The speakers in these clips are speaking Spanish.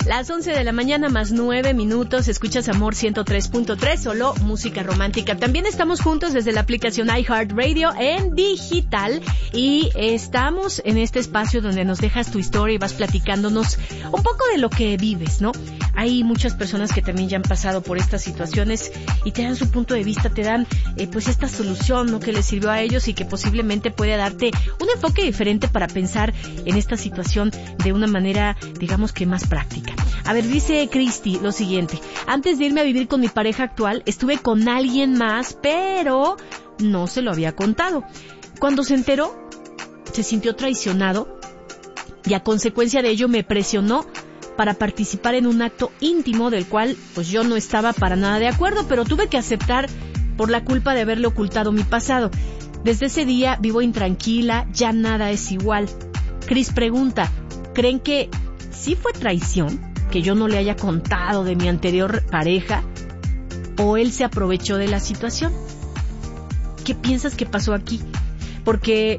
Las 11 de la mañana más 9 minutos, escuchas Amor 103.3, solo música romántica. También estamos juntos desde la aplicación iHeartRadio en digital y estamos en este espacio donde nos dejas tu historia y vas platicándonos un poco de lo que vives, ¿no? Hay muchas personas que también ya han pasado por estas situaciones y te dan su punto de vista, te dan pues esta solución, ¿no?, que les sirvió a ellos y que posiblemente puede darte un enfoque diferente para pensar en esta situación de una manera, digamos que más práctica. A ver, dice Cristi lo siguiente: antes de irme a vivir con mi pareja actual, estuve con alguien más, pero no se lo había contado. Cuando se enteró, se sintió traicionado y a consecuencia de ello me presionó para participar en un acto íntimo del cual pues yo no estaba para nada de acuerdo, pero tuve que aceptar por la culpa de haberle ocultado mi pasado. Desde ese día vivo intranquila, ya nada es igual. Cris pregunta: ¿creen que sí fue traición que yo no le haya contado de mi anterior pareja o él se aprovechó de la situación? ¿Qué piensas que pasó aquí? Porque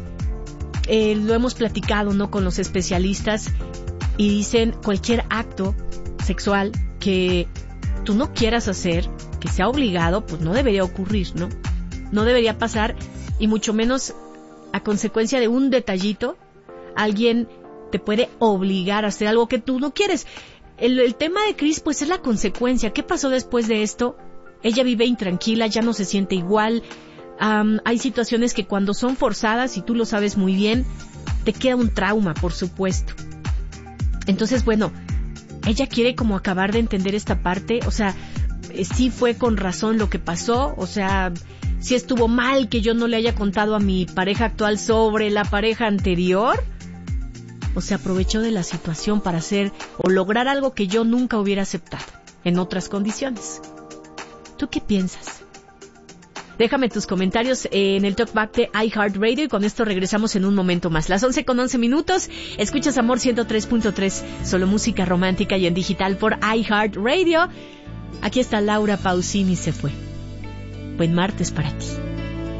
lo hemos platicado, ¿no?, con los especialistas y dicen cualquier acto sexual que tú no quieras hacer, que sea obligado, pues no debería ocurrir, ¿no? No debería pasar, y mucho menos a consecuencia de un detallito, alguien te puede obligar a hacer algo que tú no quieres. El tema de Cris, pues es la consecuencia. ¿Qué pasó después de esto? Ella vive intranquila, ya no se siente igual. Hay situaciones que cuando son forzadas, y tú lo sabes muy bien, te queda un trauma, por supuesto. Entonces, bueno, ella quiere como acabar de entender esta parte. O sea, sí fue con razón lo que pasó. O sea, sí estuvo mal que yo no le haya contado a mi pareja actual sobre la pareja anterior. O se aprovechó de la situación para hacer o lograr algo que yo nunca hubiera aceptado en otras condiciones. ¿Tú qué piensas? Déjame tus comentarios en el Talkback de iHeartRadio y con esto regresamos en un momento más. Las 11:11 minutos, escuchas Amor 103.3, solo música romántica y en digital por iHeartRadio. Aquí está Laura Pausini, se fue. Buen martes para ti.